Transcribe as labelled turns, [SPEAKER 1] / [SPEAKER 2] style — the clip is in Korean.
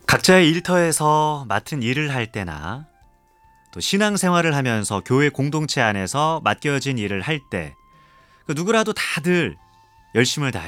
[SPEAKER 1] 각자의 일터에서 맡은 일을 할 때나 또 신앙생활을 하면서 교회 공동체 안에서 맡겨진 일을 할 때 누구라도 다들 열심을 다해요.